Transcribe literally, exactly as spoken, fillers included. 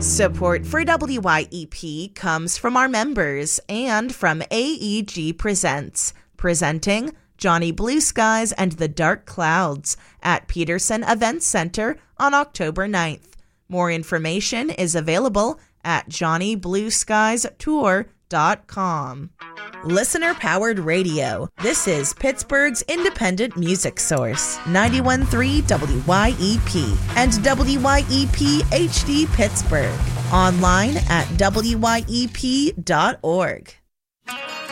Support for W Y E P comes from our members and from A E G Presents, presenting Johnny Blue Skies and the Dark Clouds at Peterson Events Center on October ninth. More information is available at johnny blue skies tour dot com. Listener-powered radio. This is Pittsburgh's independent music source, ninety-one point three W Y E P and W Y E P H D Pittsburgh. Online at W Y E P dot org.